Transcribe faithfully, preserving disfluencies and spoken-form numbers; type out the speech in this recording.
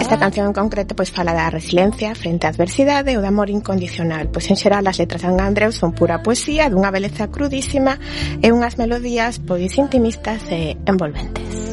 Esta canción en concreto pois fala da resiliencia frente á adversidade e o de amor incondicional. Pois en xeral as letras de Andreu son pura poesía dunha beleza crudísima e unhas melodías pois intimistas e envolventes.